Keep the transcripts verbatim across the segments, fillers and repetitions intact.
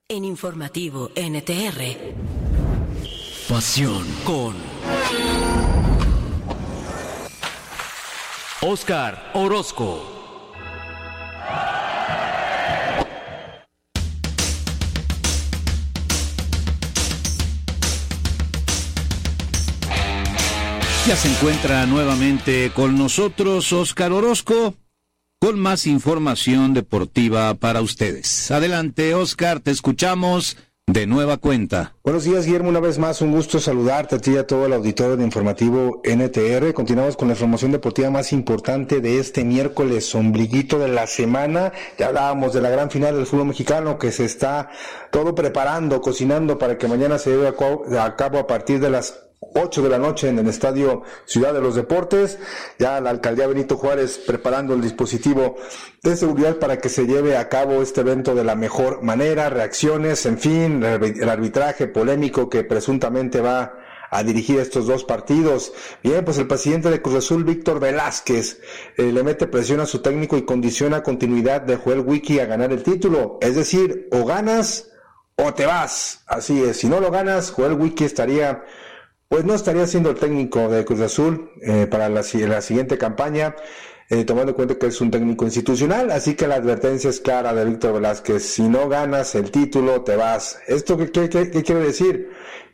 En Informativo N T R. Pasión con Óscar Orozco. Ya se encuentra nuevamente con nosotros Óscar Orozco con más información deportiva para ustedes. Adelante, Óscar, te escuchamos de nueva cuenta. Buenos días, Guillermo, una vez más un gusto saludarte a ti y a todo el auditorio de Informativo N T R. Continuamos con la información deportiva más importante de este miércoles, ombliguito de la semana. Ya hablábamos de la gran final del fútbol mexicano que se está todo preparando, cocinando para que mañana se lleve a cabo a partir de las ocho de la noche en el Estadio Ciudad de los Deportes. Ya la Alcaldía Benito Juárez preparando el dispositivo de seguridad para que se lleve a cabo este evento de la mejor manera, reacciones, en fin, el arbitraje polémico que presuntamente va a dirigir estos dos partidos. Bien, pues el presidente de Cruz Azul, Víctor Velázquez, eh, le mete presión a su técnico y condiciona continuidad de Joel Wiki a ganar el título. Es decir, o ganas o te vas. Así es, si no lo ganas, Joel Wiki estaría... Pues no estaría siendo el técnico de Cruz Azul eh, para la, la siguiente campaña, eh, tomando en cuenta que es un técnico institucional, así que la advertencia es clara de Víctor Velázquez: si no ganas el título, te vas. ¿Esto qué, qué, qué, qué quiere decir?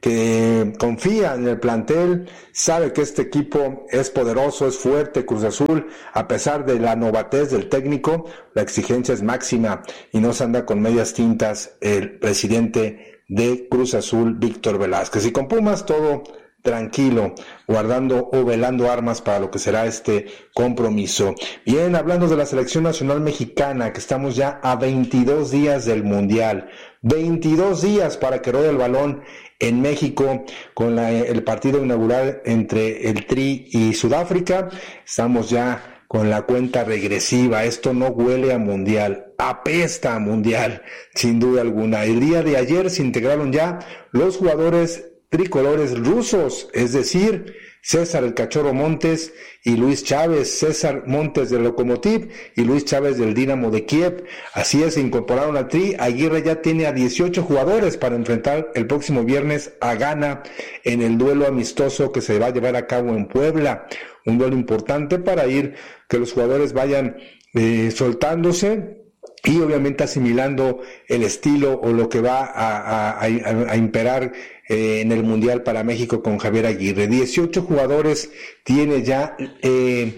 Que confía en el plantel, sabe que este equipo es poderoso, es fuerte. Cruz Azul, a pesar de la novatez del técnico, la exigencia es máxima y no se anda con medias tintas el presidente de Cruz Azul, Víctor Velázquez. Y con Pumas todo tranquilo, guardando o velando armas para lo que será este compromiso. Bien, hablando de la selección nacional mexicana, que estamos ya a veintidós días del Mundial, veintidós días para que rode el balón en México con la, el partido inaugural entre el Tri y Sudáfrica. Estamos ya con la cuenta regresiva. Esto no huele a Mundial, apesta a Mundial, sin duda alguna. El día de ayer se integraron ya los jugadores tricolores rusos, es decir, César el Cachorro Montes y Luis Chávez, César Montes del Lokomotiv y Luis Chávez del Dinamo de Kiev. Así es, se incorporaron al Tri. Aguirre ya tiene a dieciocho jugadores para enfrentar el próximo viernes a Ghana en el duelo amistoso que se va a llevar a cabo en Puebla. Un duelo importante para ir, que los jugadores vayan eh, soltándose y obviamente asimilando el estilo o lo que va a, a, a, a imperar eh, en el Mundial para México con Javier Aguirre. dieciocho jugadores tiene ya eh,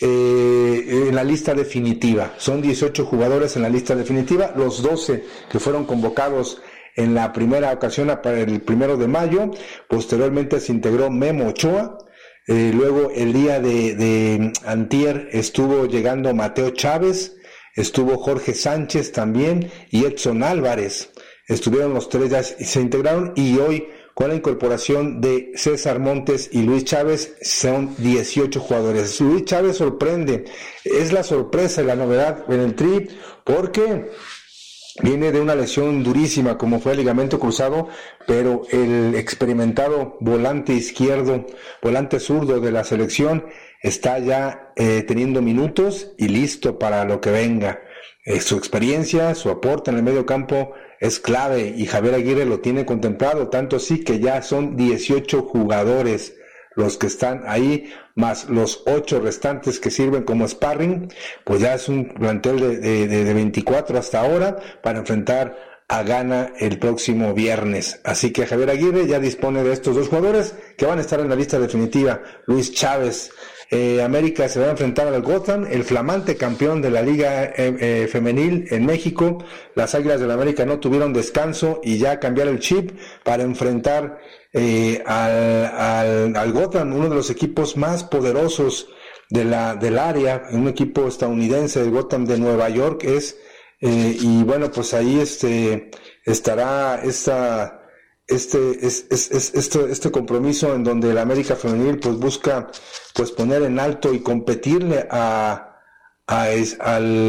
eh, en la lista definitiva. Son dieciocho jugadores en la lista definitiva, los doce que fueron convocados en la primera ocasión para el primero de mayo. Posteriormente se integró Memo Ochoa. Eh, luego el día de, de antier estuvo llegando Mateo Chávez, estuvo Jorge Sánchez también y Edson Álvarez. Estuvieron los tres, ya se integraron, y hoy con la incorporación de César Montes y Luis Chávez son dieciocho jugadores. Luis Chávez sorprende, es la sorpresa y la novedad en el Tri, porque viene de una lesión durísima como fue el ligamento cruzado, pero el experimentado volante izquierdo, volante zurdo de la selección está ya eh, teniendo minutos y listo para lo que venga. Eh, su experiencia, su aporte en el medio campo es clave y Javier Aguirre lo tiene contemplado, tanto así que ya son dieciocho jugadores los que están ahí, más los ocho restantes que sirven como sparring. Pues ya es un plantel de, de, de veinticuatro hasta ahora para enfrentar a Ghana el próximo viernes. Así que Javier Aguirre ya dispone de estos dos jugadores que van a estar en la lista definitiva. Luis Chávez. Eh, América se va a enfrentar al Gotham, el flamante campeón de la Liga eh, eh, Femenil en México. Las Águilas del América no tuvieron descanso y ya cambiaron el chip para enfrentar eh, al, al, al Gotham, uno de los equipos más poderosos de la del área, un equipo estadounidense, el Gotham de Nueva York es, eh, y bueno, pues ahí este estará esta este es, es, es este este compromiso en donde el América Femenil pues busca pues poner en alto y competirle a, a es,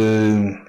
al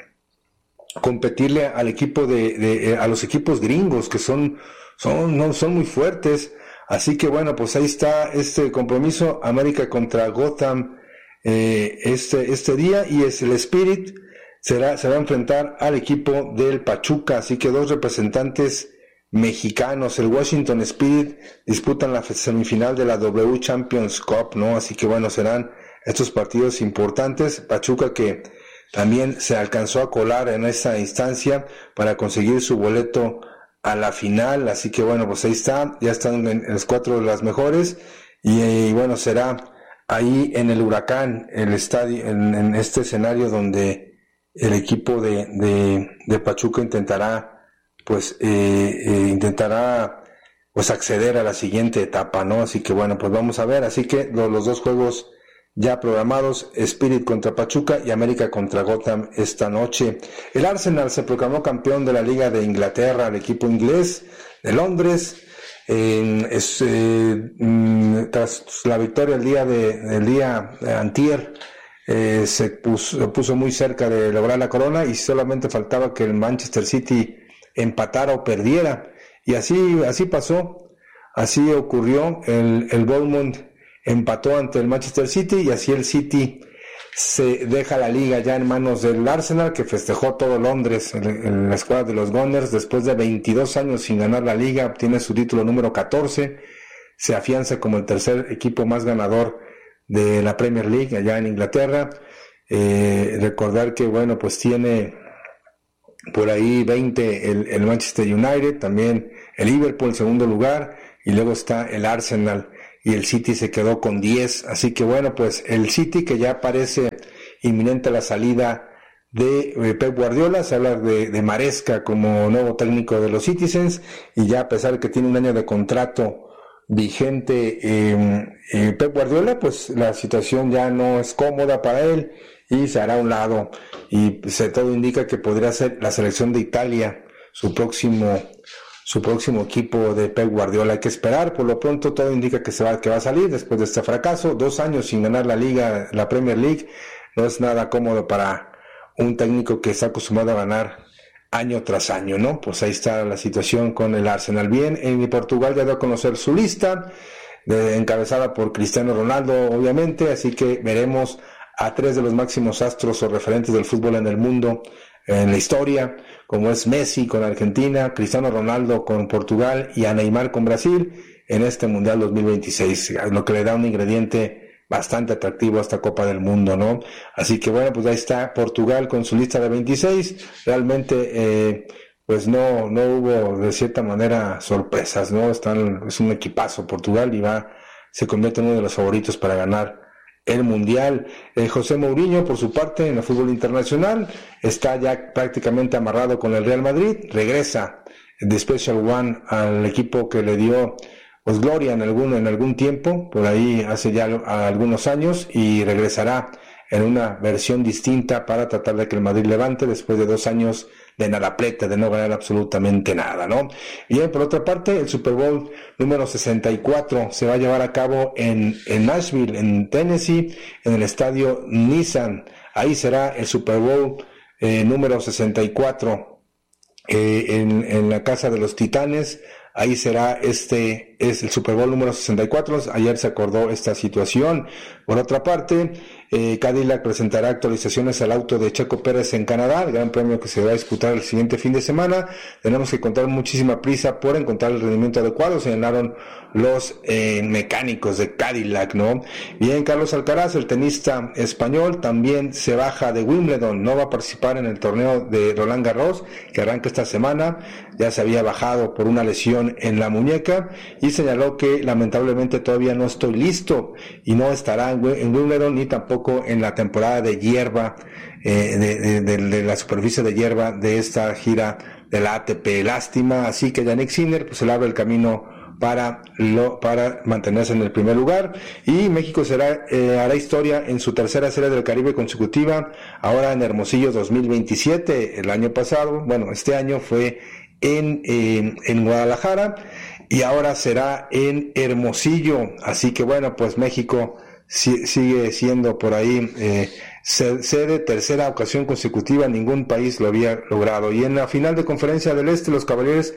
competirle al equipo de, de a los equipos gringos que son son no son muy fuertes. Así que bueno, pues ahí está este compromiso, América contra Gotham eh, este este día, y es el Spirit será, se va a enfrentar al equipo del Pachuca, así que dos representantes mexicanos. El Washington Spirit disputan la semifinal de la W Champions Cup, ¿no? Así que bueno, serán estos partidos importantes. Pachuca que también se alcanzó a colar en esta instancia para conseguir su boleto a la final, así que bueno, pues ahí está, ya están en, en los cuatro de las mejores, y, y bueno, será ahí en el Huracán, el estadio, en, en este escenario donde el equipo de, de, de Pachuca intentará, pues, eh, eh, intentará, pues, acceder a la siguiente etapa, ¿no? Así que bueno, pues vamos a ver, así que los, los dos juegos ya programados, Spirit contra Pachuca y América contra Gotham esta noche. El Arsenal se proclamó campeón de la Liga de Inglaterra, el equipo inglés de Londres, eh, es, eh, tras la victoria el día de el día de antier, eh, se puso, puso muy cerca de lograr la corona y solamente faltaba que el Manchester City empatara o perdiera, y así así pasó, así ocurrió. El, el Bournemouth empató ante el Manchester City y así el City se deja la liga ya en manos del Arsenal, que festejó todo Londres en, en la escuadra de los Gunners después de veintidós años sin ganar la liga. Obtiene su título número catorce, se afianza como el tercer equipo más ganador de la Premier League allá en Inglaterra. Eh, recordar que bueno, pues tiene por ahí veinte el, el Manchester United, también el Liverpool en segundo lugar, y luego está el Arsenal, y el City se quedó con diez, así que bueno, pues el City, que ya parece inminente la salida de eh, Pep Guardiola, se habla de, de Maresca como nuevo técnico de los Citizens, y ya a pesar de que tiene un año de contrato vigente eh, eh, Pep Guardiola, pues la situación ya no es cómoda para él y se hará a un lado, y se todo indica que podría ser la selección de Italia su próximo su próximo equipo de Pep Guardiola. Hay que esperar, por lo pronto todo indica que se va, que va a salir después de este fracaso. Dos años sin ganar la liga, la Premier League, no es nada cómodo para un técnico que está acostumbrado a ganar año tras año, ¿no? Pues ahí está la situación con el Arsenal. Bien, en Portugal ya dio a conocer su lista, de, encabezada por Cristiano Ronaldo, obviamente, así que veremos a tres de los máximos astros o referentes del fútbol en el mundo, en la historia, como es Messi con Argentina, Cristiano Ronaldo con Portugal y a Neymar con Brasil en este Mundial dos mil veintiséis, lo que le da un ingrediente bastante atractivo a esta Copa del Mundo, ¿no? Así que bueno, pues ahí está Portugal con su lista de veintiséis, realmente eh, pues no no hubo de cierta manera sorpresas, ¿no? Están, es un equipazo Portugal y va, se convierte en uno de los favoritos para ganar el Mundial. eh, José Mourinho, por su parte, en el fútbol internacional, está ya prácticamente amarrado con el Real Madrid, regresa de Special One al equipo que le dio pues gloria en algún, en algún tiempo, por ahí hace ya algunos años, y regresará en una versión distinta para tratar de que el Madrid levante después de dos años de nadapleta, de no ganar absolutamente nada, ¿no? Bien, por otra parte, el Super Bowl número sesenta y cuatro se va a llevar a cabo en, en Nashville, en Tennessee, en el estadio Nissan. Ahí será el Super Bowl eh, número sesenta y cuatro, eh, en, en la Casa de los Titanes. Ahí será este, es el Super Bowl número sesenta y cuatro. Ayer se acordó esta situación. Por otra parte, eh, Cadillac presentará actualizaciones al auto de Checo Pérez en Canadá, el gran premio que se va a disputar el siguiente fin de semana. Tenemos que contar muchísima prisa por encontrar el rendimiento adecuado, señalaron los eh, mecánicos de Cadillac, ¿no? Bien, Carlos Alcaraz, el tenista español, también se baja de Wimbledon, no va a participar en el torneo de Roland Garros, que arranca esta semana. Ya se había bajado por una lesión en la muñeca y señaló que lamentablemente todavía no estoy listo y no estará en Wimbledon ni tampoco en la temporada de hierba, eh, de, de, de, de la superficie de hierba de esta gira de la A T P. Lástima, así que Jannik Sinner pues se le abre el camino para lo, para mantenerse en el primer lugar, y México será eh, hará historia en su tercera Serie del Caribe consecutiva, ahora en Hermosillo dos mil veintisiete. El año pasado, bueno, este año fue en, eh, en Guadalajara y ahora será en Hermosillo, así que bueno, pues México si, sigue siendo por ahí eh, sede, tercera ocasión consecutiva, ningún país lo había logrado. Y en la final de Conferencia del Este, los Cavaliers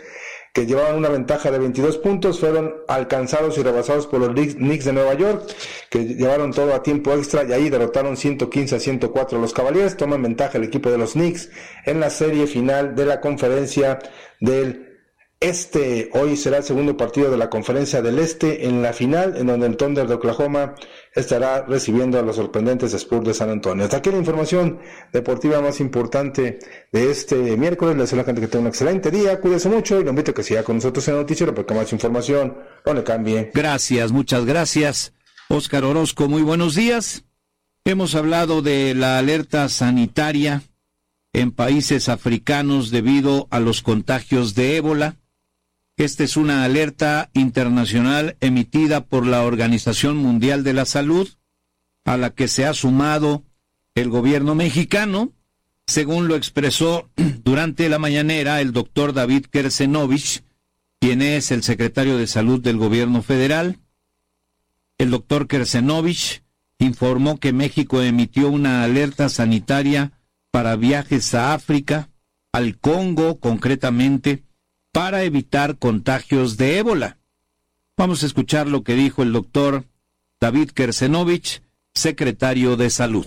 que llevaban una ventaja de veintidós puntos, fueron alcanzados y rebasados por los Knicks de Nueva York, que llevaron todo a tiempo extra y ahí derrotaron ciento quince a ciento cuatro a los Cavaliers. Toman ventaja el equipo de los Knicks en la serie final de la conferencia del Este. Hoy será el segundo partido de la Conferencia del Este en la final, en donde el Thunder de Oklahoma estará recibiendo a los sorprendentes Spurs de San Antonio. Hasta aquí la información deportiva más importante de este miércoles. Les deseo a la gente que tenga un excelente día, cuídese mucho y lo invito a que siga con nosotros en el noticiero porque más información no le cambie. Gracias, muchas gracias. Óscar Orozco, muy buenos días. Hemos hablado de la alerta sanitaria en países africanos debido a los contagios de ébola. Esta es una alerta internacional emitida por la Organización Mundial de la Salud, a la que se ha sumado el gobierno mexicano, según lo expresó durante la mañanera el doctor David Kersenovich, quien es el secretario de Salud del gobierno federal. El doctor Kersenovich informó que México emitió una alerta sanitaria para viajes a África, al Congo concretamente, para evitar contagios de ébola. Vamos a escuchar lo que dijo el doctor David Kersenovich, secretario de Salud.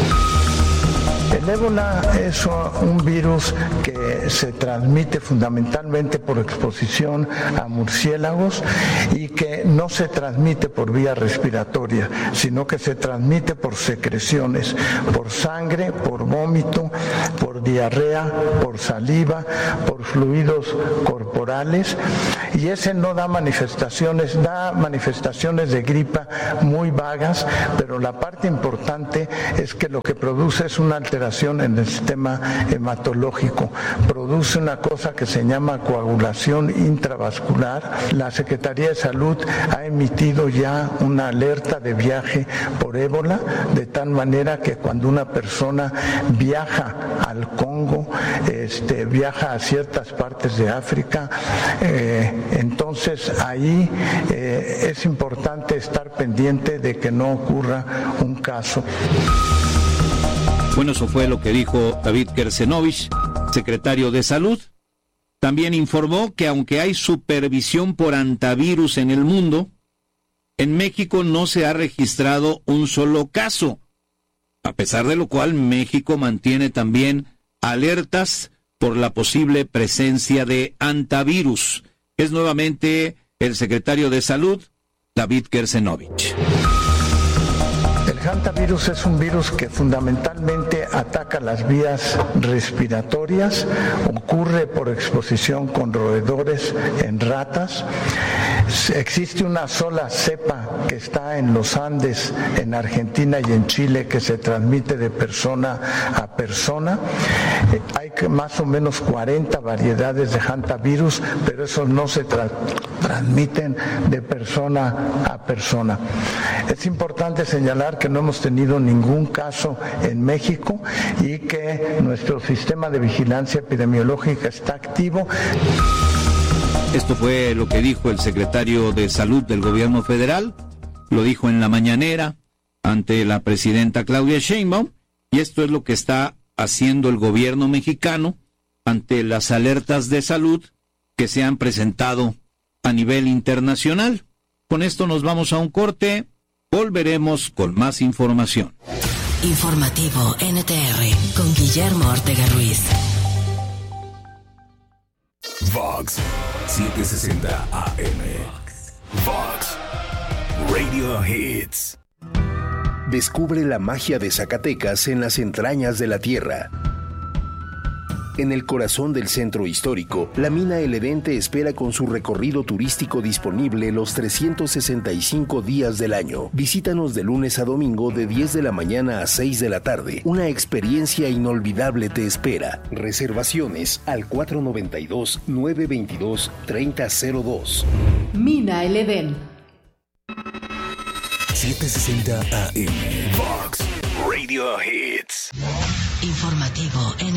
El ébola es un virus que se transmite fundamentalmente por exposición a murciélagos y que no se transmite por vía respiratoria, sino que se transmite por secreciones, por sangre, por vómito, por diarrea, por saliva, por fluidos corporales, y ese no da manifestaciones, da manifestaciones de gripa muy vagas, pero la parte importante es que lo que produce es una alteración en el sistema hematológico, produce una cosa que se llama coagulación intravascular. La Secretaría de Salud ha emitido ya una alerta de viaje por ébola, de tal manera que cuando una persona viaja al Congo, este, viaja a ciertas partes de África, eh, entonces ahí eh, es importante estar pendiente de que no ocurra un caso. Bueno, eso fue lo que dijo David Kersenovich, secretario de Salud. También informó que aunque hay supervisión por antivirus en el mundo, en México no se ha registrado un solo caso, a pesar de lo cual México mantiene también alertas por la posible presencia de antivirus. Es nuevamente el secretario de Salud, David Kersenovich. El hantavirus es un virus que fundamentalmente ataca las vías respiratorias, ocurre por exposición con roedores en ratas. Existe una sola cepa que está en los Andes, en Argentina y en Chile, que se transmite de persona a persona. Hay más o menos cuarenta variedades de hantavirus, pero esos no se tra- transmiten de persona a persona. Es importante señalar que no hemos tenido ningún caso en México y que nuestro sistema de vigilancia epidemiológica está activo. Esto fue lo que dijo el secretario de Salud del gobierno federal, lo dijo en la mañanera ante la presidenta Claudia Sheinbaum, y esto es lo que está haciendo el gobierno mexicano ante las alertas de salud que se han presentado a nivel internacional. Con esto nos vamos a un corte, volveremos con más información. Informativo N T R con Guillermo Ortega Ruiz. Vox setecientos sesenta A M. Vox Radio Hits. Descubre la magia de Zacatecas en las entrañas de la tierra. En el corazón del centro histórico, la mina El Edén te espera con su recorrido turístico disponible los trescientos sesenta y cinco días del año. Visítanos de lunes a domingo de diez de la mañana a seis de la tarde. Una experiencia inolvidable te espera. Reservaciones al cuatro nueve dos, nueve dos dos, tres cero cero dos. Mina El Edén. setecientos sesenta A M. Vox Radio Hits. Informativo N